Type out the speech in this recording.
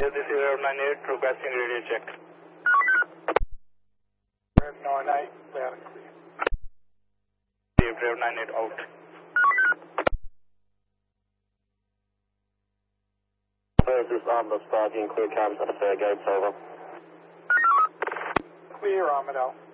This is Rev 98, requesting radio check. Rev 98, loud and clear. Rev 98 out. This Armadale Sparky and clear cabs at the fair gates, over. Clear, Armadale.